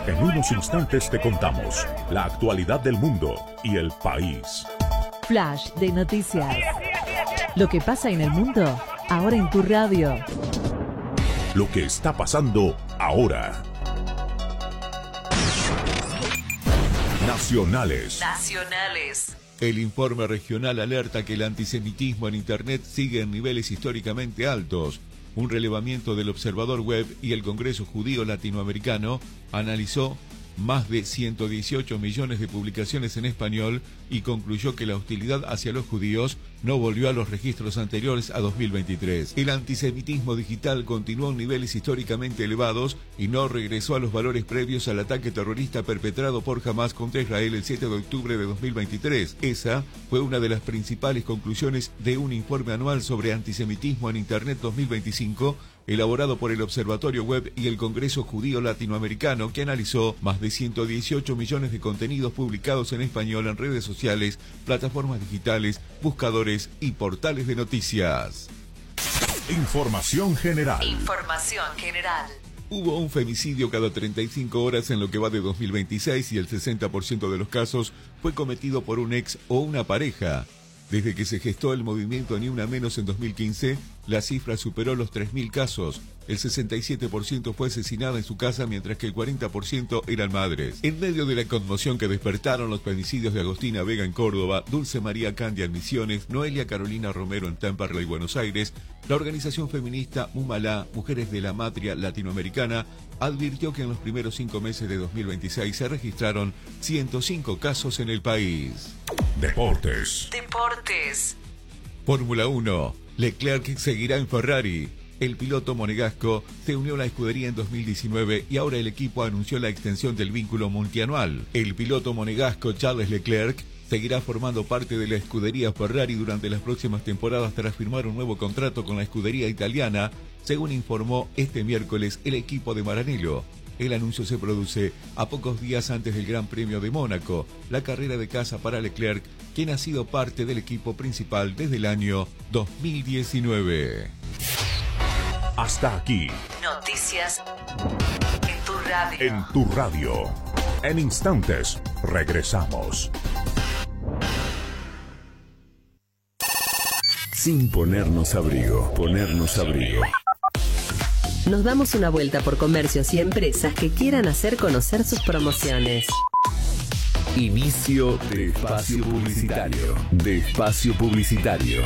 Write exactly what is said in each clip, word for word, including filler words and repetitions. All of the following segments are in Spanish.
En unos instantes te contamos la actualidad del mundo y el país. Flash de noticias. Lo que pasa en el mundo, ahora en tu radio. Lo que está pasando ahora. Nacionales. Nacionales. El informe regional alerta que el antisemitismo en Internet sigue en niveles históricamente altos. Un relevamiento del Observador Web y el Congreso Judío Latinoamericano analizó más de ciento dieciocho millones de publicaciones en español y concluyó que la hostilidad hacia los judíos no volvió a los registros anteriores a dos mil veintitrés. El antisemitismo digital continuó en niveles históricamente elevados y no regresó a los valores previos al ataque terrorista perpetrado por Hamas contra Israel el siete de octubre de dos mil veintitrés. Esa fue una de las principales conclusiones de un informe anual sobre antisemitismo en Internet dos mil veinticinco, elaborado por el Observatorio Web y el Congreso Judío Latinoamericano, que analizó más de ciento dieciocho millones de contenidos publicados en español en redes sociales, plataformas digitales, buscadores y portales de noticias. Información general. Información general. Hubo un femicidio cada treinta y cinco horas en lo que va de dos mil veintiséis y el sesenta por ciento de los casos fue cometido por un ex o una pareja. Desde que se gestó el movimiento Ni Una Menos en dos mil quince, la cifra superó los tres mil casos. El sesenta y siete por ciento fue asesinada en su casa, mientras que el cuarenta por ciento eran madres. En medio de la conmoción que despertaron los femicidios de Agostina Vega en Córdoba, Dulce María Candia en Misiones, Noelia Carolina Romero en Temperley, Buenos Aires, la organización feminista Mumalá, Mujeres de la Matria Latinoamericana, advirtió que en los primeros cinco meses de dos mil veintiséis se registraron ciento cinco casos en el país. Deportes. Deportes. Fórmula uno. Leclerc seguirá en Ferrari. El piloto monegasco se unió a la escudería en dos mil diecinueve y ahora el equipo anunció la extensión del vínculo multianual. El piloto monegasco Charles Leclerc seguirá formando parte de la escudería Ferrari durante las próximas temporadas tras firmar un nuevo contrato con la escudería italiana, según informó este miércoles el equipo de Maranello. El anuncio se produce a pocos días antes del Gran Premio de Mónaco, la carrera de casa para Leclerc, quien ha sido parte del equipo principal desde el año dos mil diecinueve. Hasta aquí. Noticias en tu radio. En tu radio. En instantes, regresamos. Sin ponernos abrigo, ponernos abrigo. Nos damos una vuelta por comercios y empresas que quieran hacer conocer sus promociones. Inicio de espacio publicitario. De espacio publicitario.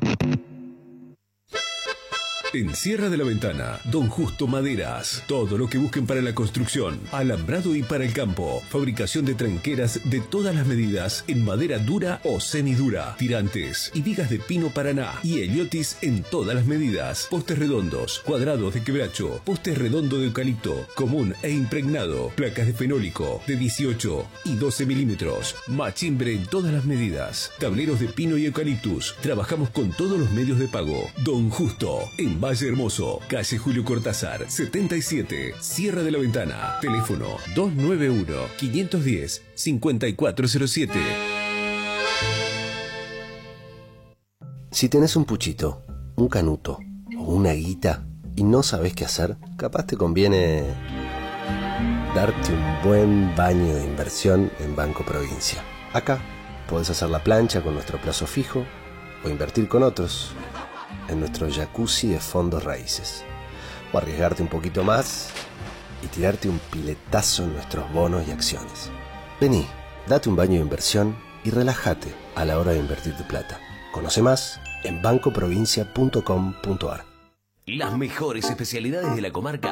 En Sierra de la Ventana, Don Justo Maderas. Todo lo que busquen para la construcción, alambrado y para el campo. Fabricación de tranqueras de todas las medidas en madera dura o semidura. Tirantes y vigas de pino Paraná. Y heliotis en todas las medidas. Postes redondos, cuadrados de quebracho. Postes redondo de eucalipto, común e impregnado. Placas de fenólico de dieciocho y doce milímetros. Machimbre en todas las medidas. Tableros de pino y eucaliptus. Trabajamos con todos los medios de pago. Don Justo, en Valle Hermoso, calle Julio Cortázar, setenta y siete, Sierra de la Ventana. Teléfono dos nueve uno, cinco uno cero, cinco cuatro cero siete. Si tenés un puchito, un canuto o una guita y no sabés qué hacer, capaz te conviene darte un buen baño de inversión en Banco Provincia. Acá podés hacer la plancha con nuestro plazo fijo o invertir con otros en nuestro jacuzzi de fondos raíces, o arriesgarte un poquito más y tirarte un piletazo en nuestros bonos y acciones. Vení, date un baño de inversión y relájate a la hora de invertir tu plata. Conoce más en banco provincia punto com punto ar. Las mejores especialidades de la comarca